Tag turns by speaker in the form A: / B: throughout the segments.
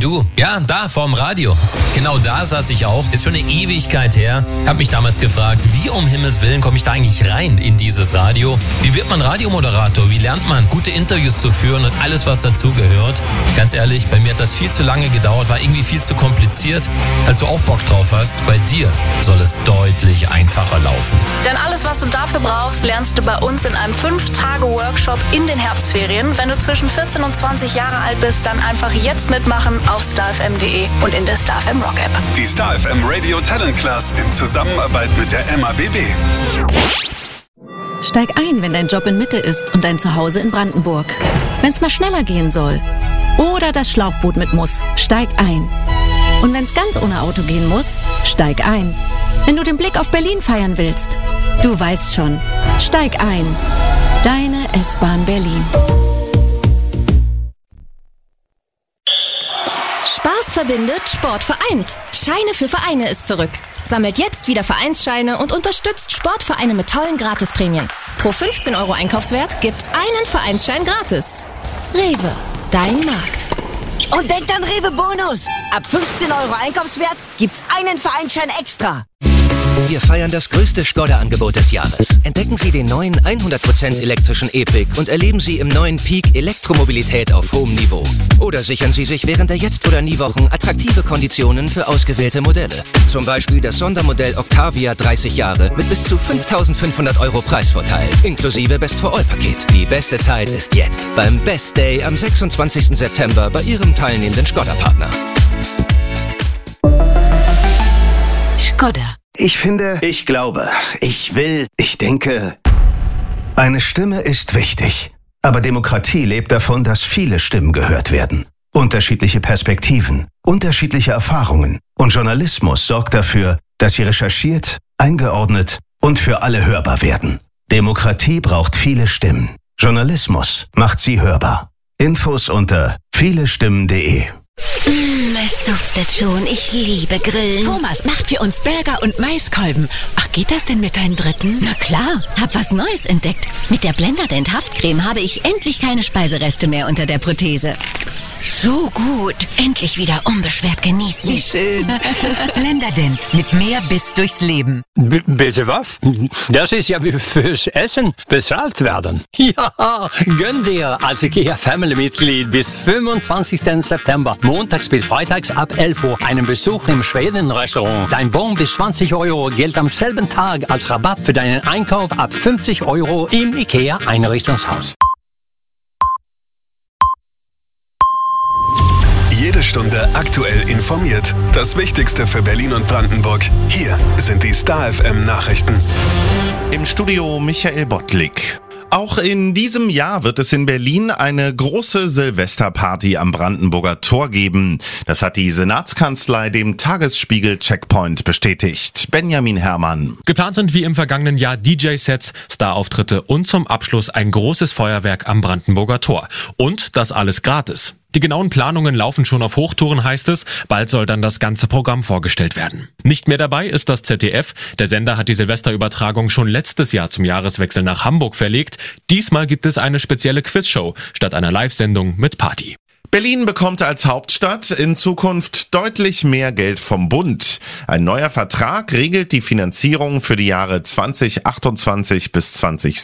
A: Du, ja, da vorm Radio. Genau da saß ich auch. Ist schon eine Ewigkeit her. Hab mich damals gefragt, wie um Himmels Willen komme ich da eigentlich rein in dieses Radio? Wie wird man Radiomoderator? Wie lernt man, gute Interviews zu führen und alles, was dazugehört? Ganz ehrlich, bei mir hat das viel zu lange gedauert, war irgendwie viel zu kompliziert. Falls du auch Bock drauf hast, bei dir soll es deutlich einfacher laufen.
B: Denn alles, was du dafür brauchst, lernst du bei uns in einem 5-Tage-Workshop in den Herbstferien. Wenn du zwischen 14 und 20 Jahre alt bist, dann einfach jetzt mitmachen auf starfm.de und in der StarFM Rock App.
C: Die StarFM Radio Talent Class in Zusammenarbeit mit der MABB.
D: Steig ein, wenn dein Job in Mitte ist und dein Zuhause in Brandenburg. Wenn's mal schneller gehen soll oder das Schlauchboot mit muss, steig ein. Und wenn's ganz ohne Auto gehen muss, steig ein. Wenn du den Blick auf Berlin feiern willst, du weißt schon, steig ein. Deine S-Bahn Berlin.
E: Spaß verbindet, Sport vereint. Scheine für Vereine ist zurück. Sammelt jetzt wieder Vereinsscheine und unterstützt Sportvereine mit tollen Gratisprämien. Pro 15 € Einkaufswert gibt's einen Vereinsschein gratis. Rewe, dein Markt.
F: Und denkt an Rewe Bonus. Ab 15 € Einkaufswert gibt's einen Vereinsschein extra.
G: Wir feiern das größte Skoda-Angebot des Jahres. Entdecken Sie den neuen 100% elektrischen E-Pick und erleben Sie im neuen Peak Elektromobilität auf hohem Niveau. Oder sichern Sie sich während der Jetzt-oder-Nie-Wochen attraktive Konditionen für ausgewählte Modelle. Zum Beispiel das Sondermodell Octavia 30 Jahre mit bis zu 5.500 € Preisvorteil, inklusive Best-for-All-Paket. Die beste Zeit ist jetzt, beim Best Day am 26. September bei Ihrem teilnehmenden Skoda-Partner.
F: Skoda.
H: Ich finde, ich glaube, ich will, ich denke. Eine Stimme ist wichtig. Aber Demokratie lebt davon, dass viele Stimmen gehört werden. Unterschiedliche Perspektiven, unterschiedliche Erfahrungen. Und Journalismus sorgt dafür, dass sie recherchiert, eingeordnet und für alle hörbar werden. Demokratie braucht viele Stimmen. Journalismus macht sie hörbar. Infos unter vielestimmen.de.
I: Es duftet schon. Ich liebe Grillen.
F: Thomas macht für uns Burger und Maiskolben. Ach, geht das denn mit deinem dritten?
I: Na klar, hab was Neues entdeckt. Mit der Blenderdent Haftcreme habe ich endlich keine Speisereste mehr unter der Prothese. So gut. Endlich wieder unbeschwert genießen.
F: Wie schön.
J: Blenderdent mit mehr Biss durchs Leben.
K: Bitte was? Das ist ja wie fürs Essen bezahlt werden. Ja, gönn dir als IKEA Family-Mitglied bis 25. September, montags bis freitags ab 11 Uhr, einen Besuch im Schweden-Restaurant. Dein Bon bis 20 € gilt am selben Tag als Rabatt für deinen Einkauf ab 50 € im IKEA Einrichtungshaus.
C: Jede Stunde aktuell informiert. Das Wichtigste für Berlin und Brandenburg. Hier sind die StarFM Nachrichten.
L: Im Studio Michael Bottlik. Auch in diesem Jahr wird es in Berlin eine große Silvesterparty am Brandenburger Tor geben. Das hat die Senatskanzlei dem Tagesspiegel Checkpoint bestätigt. Benjamin Herrmann.
M: Geplant sind wie im vergangenen Jahr DJ-Sets, Star-Auftritte und zum Abschluss ein großes Feuerwerk am Brandenburger Tor. Und das alles gratis. Die genauen Planungen laufen schon auf Hochtouren, heißt es. Bald soll dann das ganze Programm vorgestellt werden. Nicht mehr dabei ist das ZDF. Der Sender hat die Silvesterübertragung schon letztes Jahr zum Jahreswechsel nach Hamburg verlegt. Diesmal gibt es eine spezielle Quizshow statt einer Live-Sendung mit Party.
L: Berlin bekommt als Hauptstadt in Zukunft deutlich mehr Geld vom Bund. Ein neuer Vertrag regelt die Finanzierung für die Jahre 2028 bis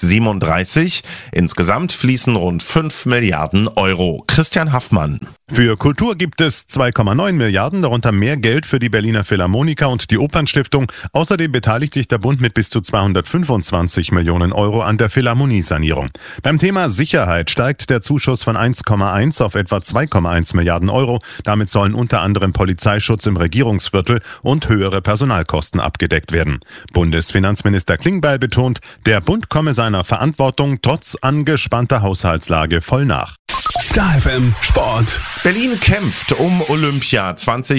L: 2037. Insgesamt fließen rund 5 Milliarden €. Christian Haffmann.
N: Für Kultur gibt es 2,9 Milliarden, darunter mehr Geld für die Berliner Philharmoniker und die Opernstiftung. Außerdem beteiligt sich der Bund mit bis zu 225 Millionen € an der Philharmoniesanierung. Beim Thema Sicherheit steigt der Zuschuss von 1,1 auf etwa 2,1 Milliarden €. Damit sollen unter anderem Polizeischutz im Regierungsviertel und höhere Personalkosten abgedeckt werden. Bundesfinanzminister Klingbeil betont, der Bund komme seiner Verantwortung trotz angespannter Haushaltslage voll nach.
C: StarFM Sport.
L: Berlin kämpft um Olympia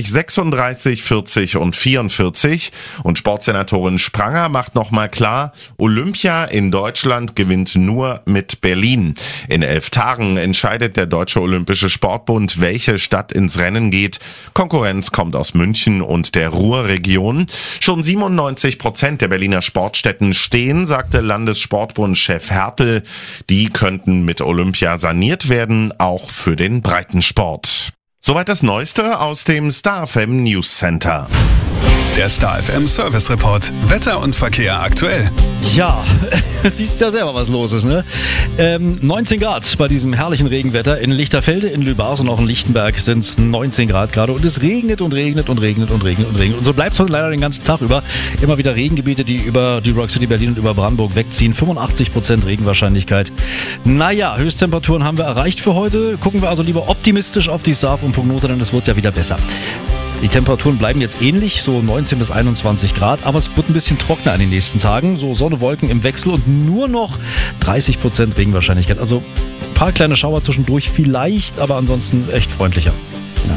L: 2036, 40 und 44. Und Sportsenatorin Spranger macht nochmal klar, Olympia in Deutschland gewinnt nur mit Berlin. In 11 Tagen entscheidet der Deutsche Olympische Sportbund, welche Stadt ins Rennen geht. Konkurrenz kommt aus München und der Ruhrregion. Schon 97% der Berliner Sportstätten stehen, sagte Landessportbundchef Hertel. Die könnten mit Olympia saniert werden, auch für den Breitensport. Soweit das Neueste aus dem Star FM News Center.
C: Der Star FM Service Report. Wetter und Verkehr aktuell.
O: Ja, siehst ja selber, was los ist, ne? 19 Grad bei diesem herrlichen Regenwetter. In Lichterfelde, in Lübars und auch in Lichtenberg sind es 19 Grad gerade. Und es regnet und regnet und regnet und regnet und regnet. Und so bleibt es heute leider den ganzen Tag über. Immer wieder Regengebiete, die über die Rock City Berlin und über Brandenburg wegziehen. 85% Regenwahrscheinlichkeit. Naja, Höchsttemperaturen haben wir erreicht für heute. Gucken wir also lieber optimistisch auf die SAF und Prognose, denn es wird ja wieder besser. Die Temperaturen bleiben jetzt ähnlich, so 19 bis 21 Grad, aber es wird ein bisschen trockener in den nächsten Tagen. So Sonne, Wolken im Wechsel und nur noch 30% Regenwahrscheinlichkeit. Also ein paar kleine Schauer zwischendurch vielleicht, aber ansonsten echt freundlicher. Ja.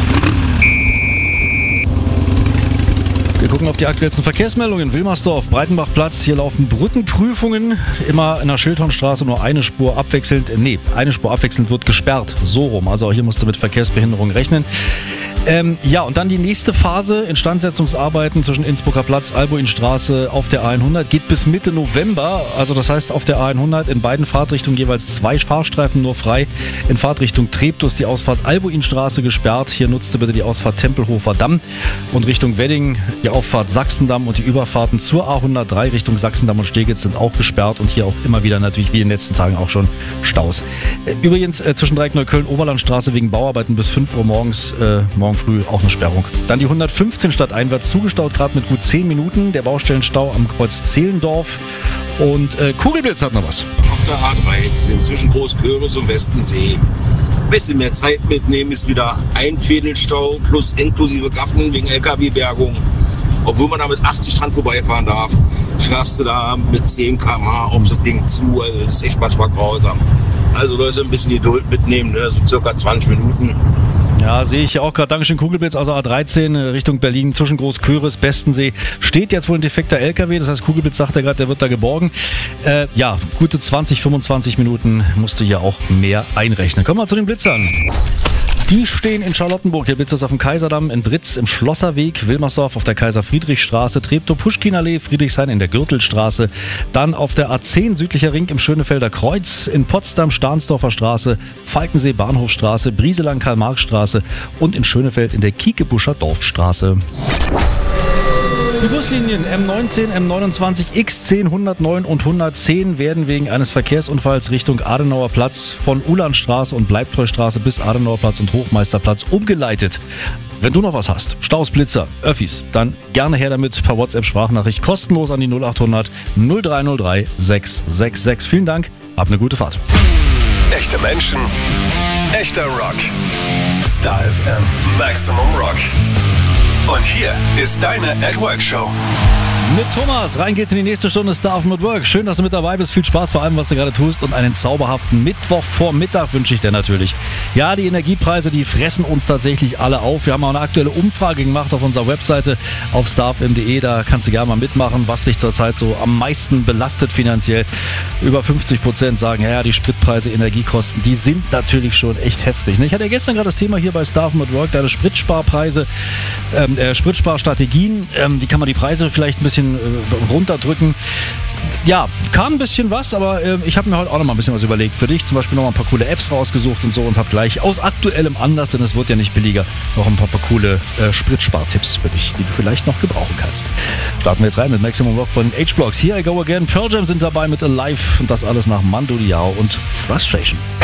O: Wir gucken auf die aktuellsten Verkehrsmeldungen. Wilmersdorf, Breitenbachplatz. Hier laufen Brückenprüfungen. Immer in der Schildhornstraße nur eine Spur abwechselnd. Eine Spur abwechselnd wird gesperrt. So rum. Also auch hier musst du mit Verkehrsbehinderung rechnen. Ja, und dann die nächste Phase, Instandsetzungsarbeiten zwischen Innsbrucker Platz, Albuinstraße auf der A100, geht bis Mitte November. Also das heißt, auf der A100 in beiden Fahrtrichtungen jeweils 2 Fahrstreifen nur frei. In Fahrtrichtung Treptow die Ausfahrt Albuinstraße gesperrt. Hier nutzt bitte die Ausfahrt Tempelhofer Damm. Und Richtung Wedding die Auffahrt Sachsendamm und die Überfahrten zur A103 Richtung Sachsendamm und Steglitz sind auch gesperrt. Und hier auch immer wieder natürlich wie in den letzten Tagen auch schon Staus. Übrigens zwischen Dreieck-Neukölln, Oberlandstraße wegen Bauarbeiten bis 5 Uhr morgens, morgen früh auch eine Sperrung. Dann die 115 stadteinwärts zugestaut, gerade mit gut 10 Minuten. Der Baustellenstau am Kreuz Zehlendorf. Und Kugelblitz hat noch was.
P: Auf der A13 zwischen Großkürbis und Westensee. Ein bisschen mehr Zeit mitnehmen, ist wieder ein Viertelstau plus inklusive Gaffen wegen LKW-Bergung. Obwohl man da mit 80 dran vorbeifahren darf, fährst du da mit 10 km/h auf das Ding zu. Also das ist echt manchmal grausam. Also Leute, ein bisschen Geduld mitnehmen, ne? So circa 20 Minuten.
O: Ja, sehe ich auch gerade. Dankeschön, Kugelblitz. Also A13 Richtung Berlin zwischen Großköris, Bestensee steht jetzt wohl ein defekter LKW. Das heißt, Kugelblitz sagt ja gerade, der wird da geborgen. Ja, gute 20, 25 Minuten musst du hier auch mehr einrechnen. Kommen wir zu den Blitzern. Die stehen in Charlottenburg. Hier Blitz ist auf dem Kaiserdamm, in Britz im Schlosserweg, Wilmersdorf auf der Kaiser-Friedrich-Straße, Treptow, Puschkinallee, Friedrichshain in der Gürtelstraße, dann auf der A10 südlicher Ring im Schönefelder Kreuz, in Potsdam Stahnsdorfer Straße, Falkensee Bahnhofstraße, Brieselang Karl-Marx-Straße und in Schönefeld in der Kiekebuscher Dorfstraße. Die Buslinien M19, M29, X10, 109 und 110 werden wegen eines Verkehrsunfalls Richtung Adenauer Platz von Ulandstraße und Bleibtreustraße bis Adenauer Platz und Hochmeisterplatz umgeleitet. Wenn du noch was hast, Staus, Blitzer, Öffis, dann gerne her damit per WhatsApp-Sprachnachricht kostenlos an die 0800 0303 666. Vielen Dank, hab eine gute Fahrt.
C: Echte Menschen, echter Rock. Star FM Maximum Rock. Und hier ist deine At-Work-Show.
O: Mit Thomas, rein geht's in die nächste Stunde Star FM at Work. Schön, dass du mit dabei bist. Viel Spaß bei allem, was du gerade tust. Und einen zauberhaften Mittwochvormittag wünsche ich dir natürlich. Ja, die Energiepreise, die fressen uns tatsächlich alle auf. Wir haben auch eine aktuelle Umfrage gemacht auf unserer Webseite auf starfm.de. Da kannst du gerne mal mitmachen, was dich zurzeit so am meisten belastet finanziell. Über 50% sagen, ja, die Spritpreise, Energiekosten, die sind natürlich schon echt heftig. Ich hatte ja gestern gerade das Thema hier bei Star FM at Work, deine Spritsparpreise, Spritsparstrategien. Wie kann man die Preise vielleicht ein bisschen runterdrücken? Ja, kam ein bisschen was, aber ich habe mir heute auch noch mal ein bisschen was überlegt für dich. Zum Beispiel noch mal ein paar coole Apps rausgesucht und so und habe gleich aus aktuellem Anlass, denn es wird ja nicht billiger, noch ein paar coole Spritspartipps für dich, die du vielleicht noch gebrauchen kannst. Starten wir jetzt rein mit Maximum Rock von H-Blocks. Here I Go Again. Pearl Jam sind dabei mit Alive und das alles nach Mando Diao und Frustration.